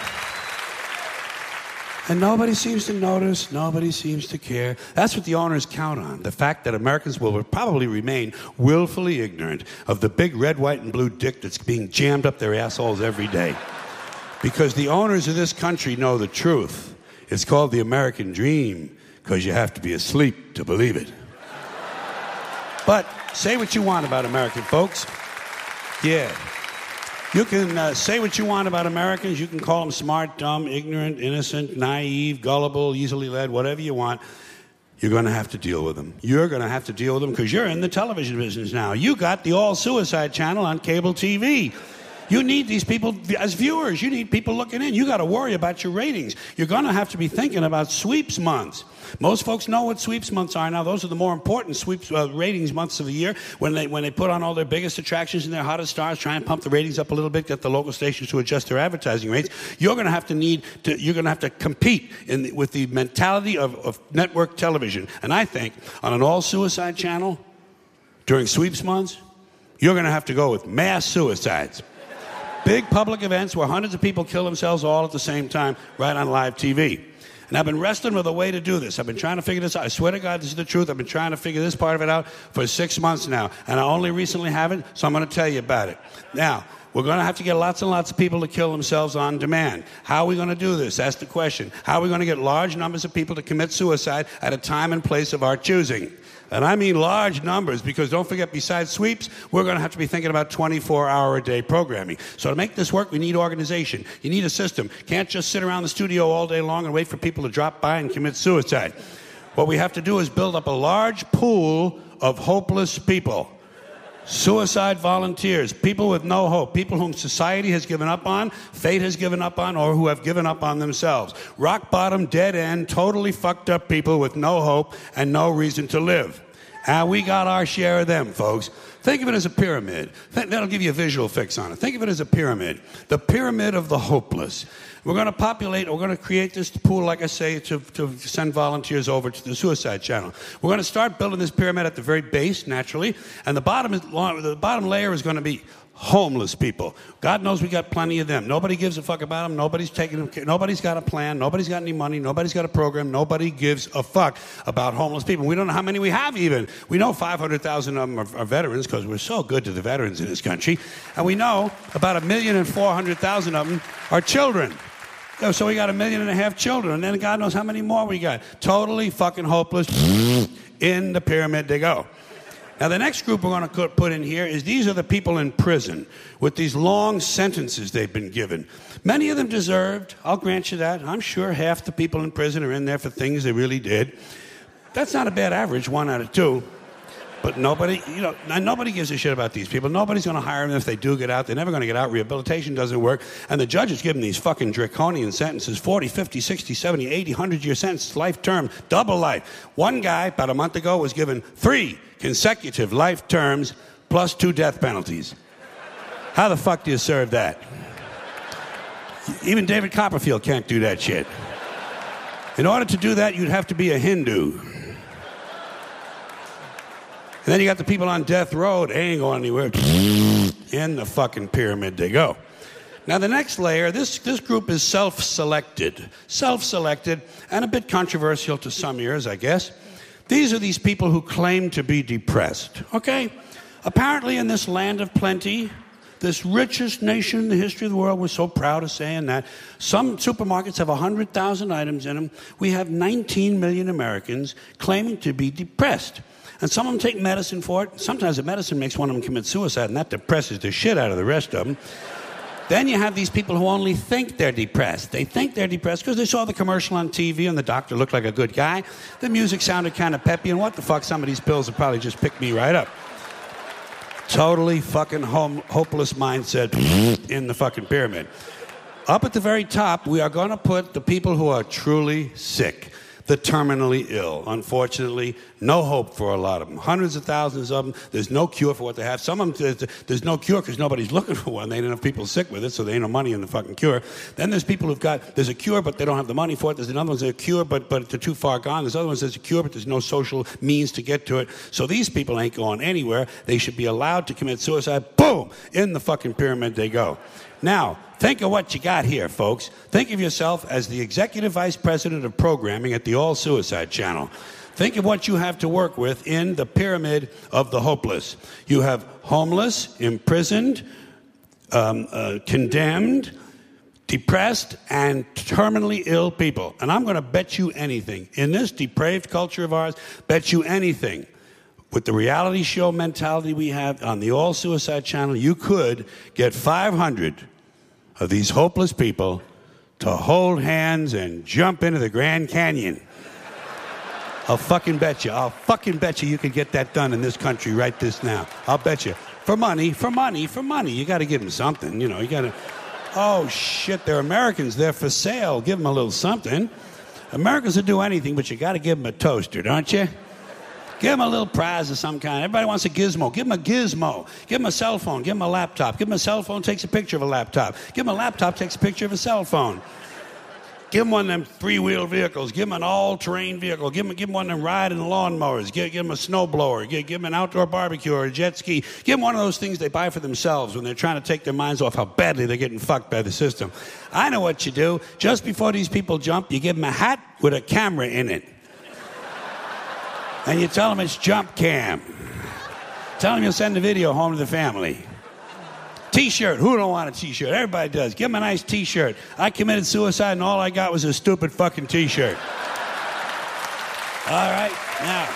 And nobody seems to notice, nobody seems to care. That's what the owners count on, the fact that Americans will probably remain willfully ignorant of the big red, white, and blue dick that's being jammed up their assholes every day. Because the owners of this country know the truth. It's called the American dream, because you have to be asleep to believe it. But say what you want about American folks. Yeah. You can say what you want about Americans. You can call them smart, dumb, ignorant, innocent, naive, gullible, easily led, whatever you want. You're going to have to deal with them. You're going to have to deal with them because you're in the television business now. You got the all-suicide channel on cable TV. You need these people as viewers. You need people looking in. You got to worry about your ratings. You're going to have to be thinking about sweeps months. Most folks know what sweeps months are now. Those are the more important sweeps ratings months of the year when they put on all their biggest attractions and their hottest stars, try and pump the ratings up a little bit, get the local stations to adjust their advertising rates. You're going to have to compete with the mentality of network television. And I think on an all-suicide channel during sweeps months, you're going to have to go with mass suicides. Big public events where hundreds of people kill themselves all at the same time right on live TV. And I've been wrestling with a way to do this. I've been trying to figure this out. I swear to God, this is the truth. I've been trying to figure this part of it out for 6 months now. And I only recently have it, so I'm going to tell you about it. Now, we're going to have to get lots and lots of people to kill themselves on demand. How are we going to do this? That's the question. How are we going to get large numbers of people to commit suicide at a time and place of our choosing? And I mean large numbers, because don't forget, besides sweeps, we're going to have to be thinking about 24-hour-a-day programming. So to make this work, we need organization. You need a system. Can't just sit around the studio all day long and wait for people to drop by and commit suicide. What we have to do is build up a large pool of hopeless people. Suicide volunteers, people with no hope, people whom society has given up on, fate has given up on, or who have given up on themselves. Rock bottom, dead end, totally fucked up people with no hope and no reason to live. And we got our share of them, folks. Think of it as a pyramid. That'll give you a visual fix on it. Think of it as a pyramid. The pyramid of the hopeless. We're going to create this pool, like I say, to send volunteers over to the Suicide Channel. We're going to start building this pyramid at the very base, naturally, and the bottom layer is going to be homeless people. God knows we got plenty of them. Nobody gives a fuck about them. Nobody's got a plan. Nobody's got any money. Nobody's got a program. Nobody gives a fuck about homeless people. We don't know how many we have even. We know 500,000 of them are veterans because we're so good to the veterans in this country. And we know about 1,400,000 of them are children. So we got 1.5 million children. And then God knows how many more we got. Totally fucking hopeless. In the pyramid they go. Now, the next group we're going to put in here is these are the people in prison with these long sentences they've been given. Many of them deserved. I'll grant you that. I'm sure half the people in prison are in there for things they really did. That's not a bad average, 1 out of 2. But nobody gives a shit about these people. Nobody's going to hire them if they do get out. They're never going to get out. Rehabilitation doesn't work. And the judges give them these fucking draconian sentences, 40, 50, 60, 70, 80, 100-year sentences, life term, double life. One guy, about a month ago, was given 3 consecutive life terms plus 2 death penalties. How the fuck do you serve that? Even David Copperfield can't do that shit. In order to do that, you'd have to be a Hindu. And then you got the people on death row. They ain't going anywhere. In the fucking pyramid they go. Now, the next layer, this group is self-selected. Self-selected and a bit controversial to some ears, I guess. These are these people who claim to be depressed, okay? Apparently in this land of plenty, this richest nation in the history of the world, we're so proud of saying that, some supermarkets have 100,000 items in them. We have 19 million Americans claiming to be depressed. And some of them take medicine for it. Sometimes the medicine makes one of them commit suicide, and that depresses the shit out of the rest of them. Then you have these people who only think they're depressed. They think they're depressed because they saw the commercial on TV and the doctor looked like a good guy. The music sounded kind of peppy, and what the fuck, some of these pills will probably just pick me right up. Totally fucking hopeless mindset in the fucking pyramid. Up at the very top, we are going to put the people who are truly sick. The terminally ill. Unfortunately, no hope for a lot of them. Hundreds of thousands of them. There's no cure for what they have. Some of them, there's no cure because nobody's looking for one. They ain't enough people sick with it, so there ain't no money in the fucking cure. Then there's people there's a cure, but they don't have the money for it. There's another one that's a cure, but they're too far gone. There's other ones that's a cure, but there's no social means to get to it. So these people ain't going anywhere. They should be allowed to commit suicide. Boom! In the fucking pyramid they go. Now, think of what you got here, folks. Think of yourself as the executive vice president of programming at the All Suicide Channel. Think of what you have to work with in the pyramid of the hopeless. You have homeless, imprisoned, condemned, depressed, and terminally ill people. And I'm going to bet you anything. In this depraved culture of ours, bet you anything. With the reality show mentality we have on the All Suicide Channel, you could get 500 of these hopeless people to hold hands and jump into the Grand Canyon. I'll fucking bet you you could get that done in this country right this now. I'll bet you. For money. You got to give them something, you got to... Oh, shit, they're Americans. They're for sale. Give them a little something. Americans will do anything, but you got to give them a toaster, don't you? Give them a little prize of some kind. Everybody wants a gizmo. Give them a gizmo. Give them a cell phone. Give them a laptop. Give them a cell phone, takes a picture of a laptop. Give them a laptop, takes a picture of a cell phone. Give them one of them 3-wheel vehicles. Give them an all-terrain vehicle. Give them one of them riding lawnmowers. Give them a snowblower. Give them an outdoor barbecue or a jet ski. Give them one of those things they buy for themselves when they're trying to take their minds off how badly they're getting fucked by the system. I know what you do. Just before these people jump, you give them a hat with a camera in it. And you tell them it's jump cam. Tell them you'll send the video home to the family. T-shirt. Who don't want a T-shirt? Everybody does. Give them a nice T-shirt. I committed suicide and all I got was a stupid fucking T-shirt. All right. Now,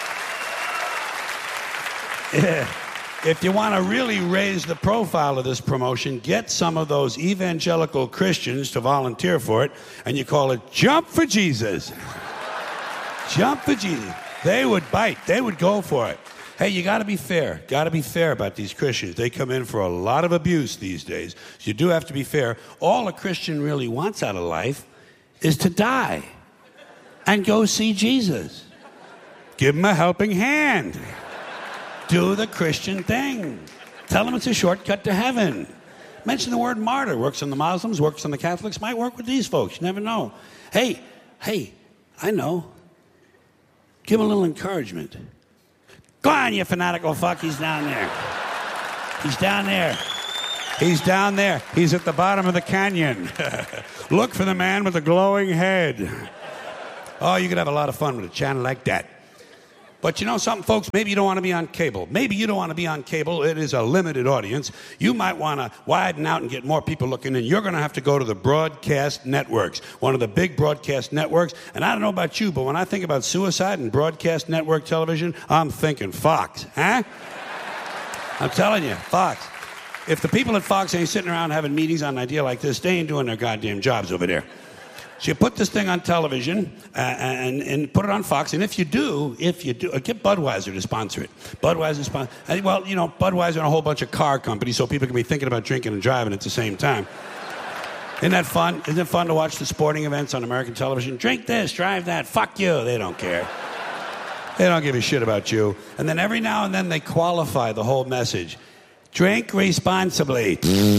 if you want to really raise the profile of this promotion, get some of those evangelical Christians to volunteer for it, and you call it Jump for Jesus. Jump for Jesus. They would bite. They would go for it. Hey, you got to be fair. Got to be fair about these Christians. They come in for a lot of abuse these days. So you do have to be fair. All a Christian really wants out of life is to die and go see Jesus. Give him a helping hand. Do the Christian thing. Tell him it's a shortcut to heaven. Mention the word martyr. Works on the Muslims, works on the Catholics, might work with these folks. You never know. Hey, I know. Give him a little encouragement. Go on, you fanatical fuck. He's down there. He's down there. He's down there. He's at the bottom of the canyon. Look for the man with the glowing head. Oh, you could have a lot of fun with a channel like that. But you know something, folks? Maybe you don't want to be on cable. Maybe you don't want to be on cable. It is a limited audience. You might want to widen out and get more people looking in. You're going to have to go to the broadcast networks, one of the big broadcast networks. And I don't know about you, but when I think about suicide and broadcast network television, I'm thinking Fox, huh? I'm telling you, Fox. If the people at Fox ain't sitting around having meetings on an idea like this, they ain't doing their goddamn jobs over there. So you put this thing on television and put it on Fox. And if you do, get Budweiser to sponsor it. Well, you know, Budweiser and a whole bunch of car companies so people can be thinking about drinking and driving at the same time. Isn't that fun? Isn't it fun to watch the sporting events on American television? Drink this, drive that, fuck you. They don't care. They don't give a shit about you. And then every now and then they qualify the whole message. Drink responsibly.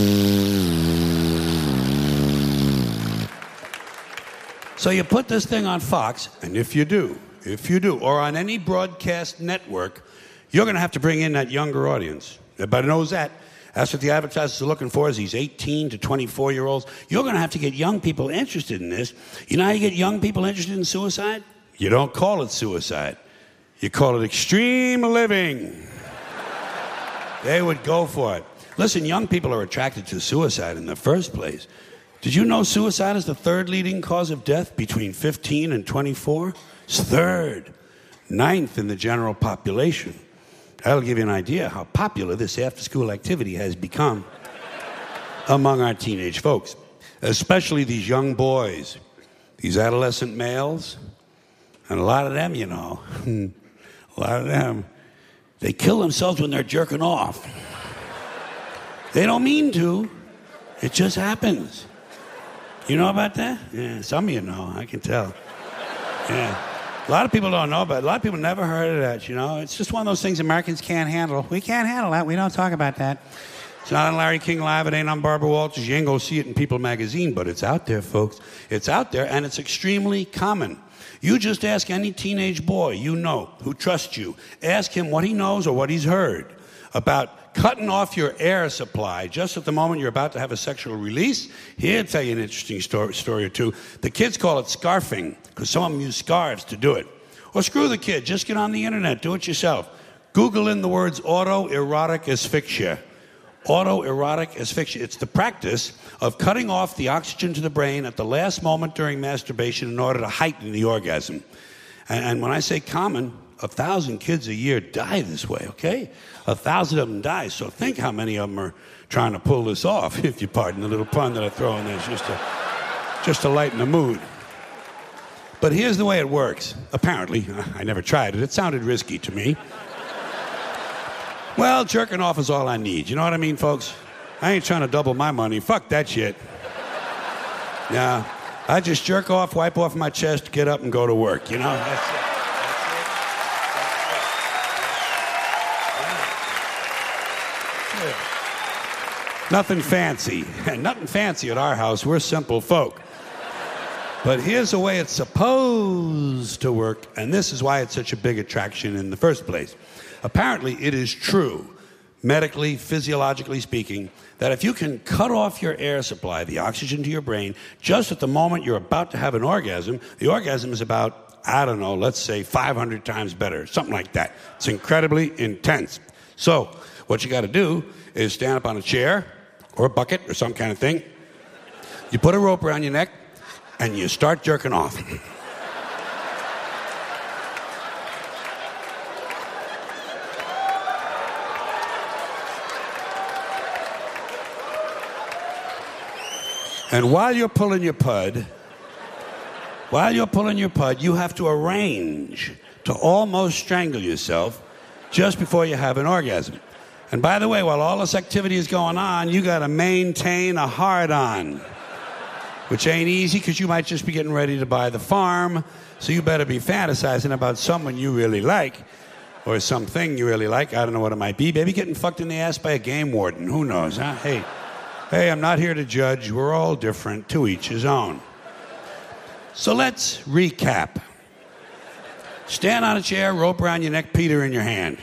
So you put this thing on Fox, and if you do, or on any broadcast network, you're going to have to bring in that younger audience. Everybody knows that. That's what the advertisers are looking for, is these 18 to 24-year-olds. You're going to have to get young people interested in this. You know how you get young people interested in suicide? You don't call it suicide. You call it extreme living. They would go for it. Listen, young people are attracted to suicide in the first place. Did you know suicide is the third leading cause of death between 15 and 24? It's third. 9th in the general population. That'll give you an idea how popular this after-school activity has become among our teenage folks, especially these young boys, these adolescent males, and a lot of them, you know, a lot of them, they kill themselves when they're jerking off. They don't mean to. It just happens. You know about that? Yeah, some of you know. I can tell. Yeah. A lot of people don't know about it. A lot of people never heard of that, you know. It's just one of those things Americans can't handle. We can't handle that. We don't talk about that. It's not on Larry King Live. It ain't on Barbara Walters. You ain't going to see it in People magazine, but it's out there, folks. It's out there, and it's extremely common. You just ask any teenage boy you know who trusts you. Ask him what he knows or what he's heard about cutting off your air supply just at the moment you're about to have a sexual release. He'll tell you an interesting story or two. The kids call it scarfing because some of them use scarves to do it. Or screw the kid. Just get on the internet. Do it yourself. Google in the words autoerotic asphyxia. Autoerotic asphyxia. It's the practice of cutting off the oxygen to the brain at the last moment during masturbation in order to heighten the orgasm. And when I say common, 1,000 kids a year die this way, okay? 1,000 of them die. So think how many of them are trying to pull this off, if you pardon the little pun that I throw in there, just to lighten the mood. But here's the way it works. Apparently, I never tried it. It sounded risky to me. Well, jerking off is all I need. You know what I mean, folks? I ain't trying to double my money. Fuck that shit. Yeah, I just jerk off, wipe off my chest, get up, and go to work. You know, that's it. Nothing fancy. Nothing fancy at our house. We're simple folk. But here's the way it's supposed to work, and this is why it's such a big attraction in the first place. Apparently, it is true, medically, physiologically speaking, that if you can cut off your air supply, the oxygen to your brain, just at the moment you're about to have an orgasm, the orgasm is about, I don't know, let's say 500 times better, something like that. It's incredibly intense. So, what you got to do is stand up on a chair or a bucket or some kind of thing. You put a rope around your neck, and you start jerking off. And while you're pulling your pud, you have to arrange to almost strangle yourself just before you have an orgasm. And by the way, while all this activity is going on, you got to maintain a hard-on, which ain't easy because you might just be getting ready to buy the farm, so you better be fantasizing about someone you really like or something you really like. I don't know what it might be. Maybe getting fucked in the ass by a game warden. Who knows, huh? Hey, Hey, I'm not here to judge. We're all different, to each his own. So let's recap. Stand on a chair, rope around your neck, Peter in your hand.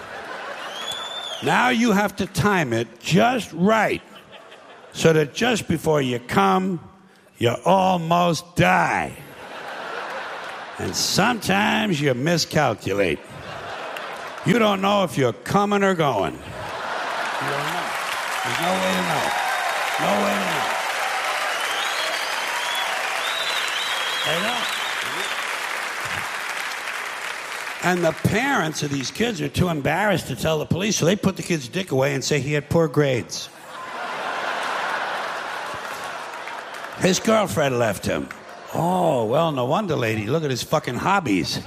Now you have to time it just right so that just before you come, you almost die. And sometimes you miscalculate. You don't know if you're coming or going. You don't know. There's no way to know. No way to know. They know. And the parents of these kids are too embarrassed to tell the police, so they put the kid's dick away and say he had poor grades. His girlfriend left him. Oh, well, no wonder, lady. Look at his fucking hobbies.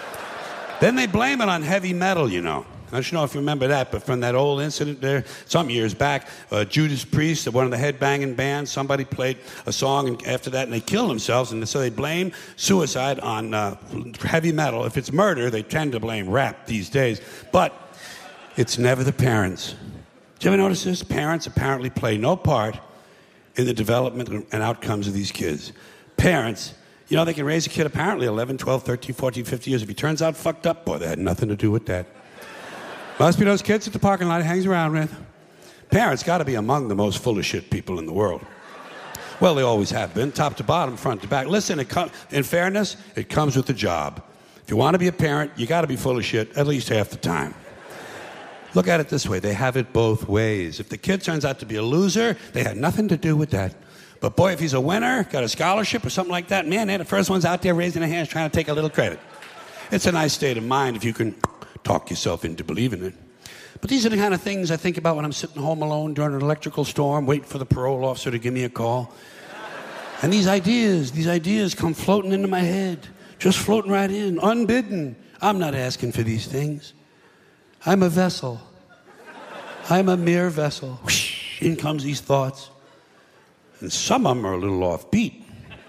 Then they blame it on heavy metal, you know. I don't know if you remember that, but from that old incident there, some years back, Judas Priest, one of the headbanging bands, somebody played a song and after that, and they killed themselves, and so they blame suicide on heavy metal. If it's murder, they tend to blame rap these days. But it's never the parents. Did you ever notice this? Parents apparently play no part in the development and outcomes of these kids. Parents, you know, they can raise a kid apparently 11, 12, 13, 14, 15 years. If he turns out fucked up, boy, they had nothing to do with that. Must be those kids at the parking lot he hangs around with. Parents got to be among the most full of shit people in the world. Well, they always have been, top to bottom, front to back. Listen, in fairness, it comes with the job. If you want to be a parent, you got to be full of shit at least half the time. Look at it this way. They have it both ways. If the kid turns out to be a loser, they had nothing to do with that. But boy, if he's a winner, got a scholarship or something like that, man, they're the first ones out there raising their hands trying to take a little credit. It's a nice state of mind if you can talk yourself into believing it. But these are the kind of things I think about when I'm sitting home alone during an electrical storm, waiting for the parole officer to give me a call. And these ideas come floating into my head, just floating right in, unbidden. I'm not asking for these things. I'm a vessel. I'm a mere vessel. Whoosh, in comes these thoughts. And some of them are a little offbeat.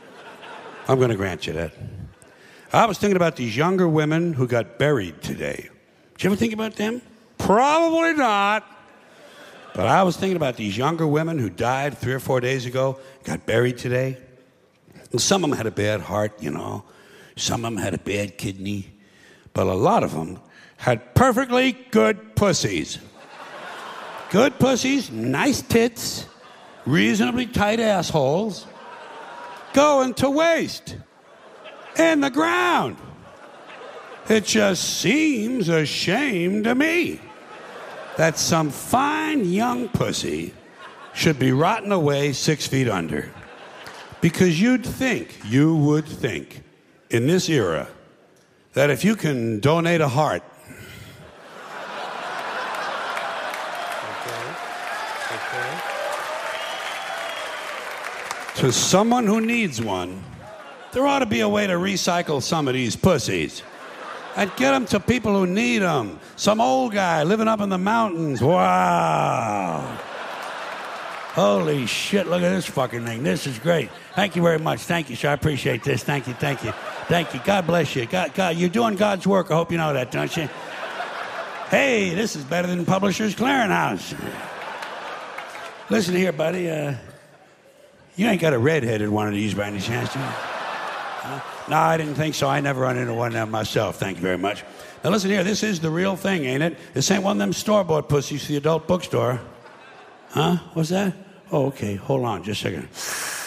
I'm going to grant you that. I was thinking about these younger women who got buried today. Did you ever think about them? Probably not. But I was thinking about these younger women who died 3 or 4 days ago, got buried today. And some of them had a bad heart, you know. Some of them had a bad kidney. But a lot of them had perfectly good pussies. Good pussies, nice tits, reasonably tight assholes, going to waste in the ground. It just seems a shame to me that some fine young pussy should be rotting away 6 feet under. Because you would think, in this era, that if you can donate a heart, to someone who needs one, there ought to be a way to recycle some of these pussies and get them to people who need them. Some old guy living up in the mountains. Wow. Holy shit, look at this fucking thing. This is great. Thank you very much. Thank you, sir. I appreciate this. Thank you, thank you. Thank you. God bless you. God, you're doing God's work. I hope you know that, don't you? Hey, this is better than Publishers Clearinghouse. Listen here, buddy. You ain't got a red-headed one of these by any chance, do you? No, I didn't think so. I never run into one of them myself. Thank you very much. Now, listen here. This is the real thing, ain't it? This ain't one of them store-bought pussies to the adult bookstore. Huh? What's that? Oh, okay. Hold on just a second.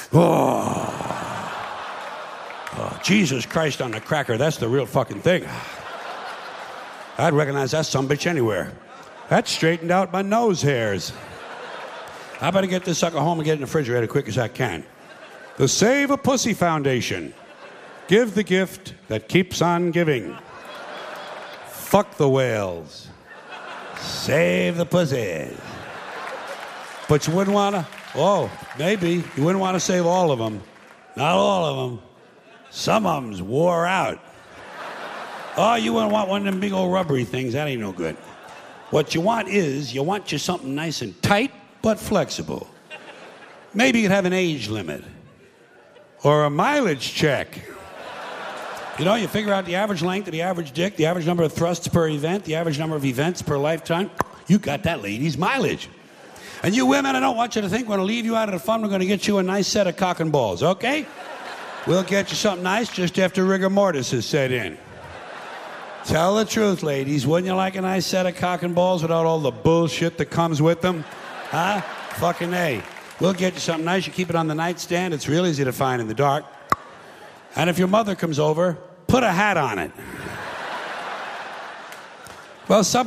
Oh, Jesus Christ on the cracker. That's the real fucking thing. I'd recognize that sumbitch anywhere. That straightened out my nose hairs. I better get this sucker home and get it in the refrigerator as quick as I can. The Save a Pussy Foundation. Give the gift that keeps on giving. Fuck the whales. Save the pussies. But you wouldn't want to, maybe. You wouldn't want to save all of them. Not all of them. Some of them's wore out. Oh, you wouldn't want one of them big old rubbery things. That ain't no good. What you want is, you want you something nice and tight, but flexible. Maybe you could have an age limit. Or a mileage check. You know, you figure out the average length of the average dick, the average number of thrusts per event, the average number of events per lifetime. You got that lady's mileage. And you women, I don't want you to think we're going to leave you out of the fun. We're going to get you a nice set of cock and balls, okay? We'll get you something nice just after rigor mortis is set in. Tell the truth, ladies. Wouldn't you like a nice set of cock and balls without all the bullshit that comes with them? Huh? Fucking A. We'll get you something nice. You keep it on the nightstand. It's real easy to find in the dark. And if your mother comes over, put a hat on it. Well, some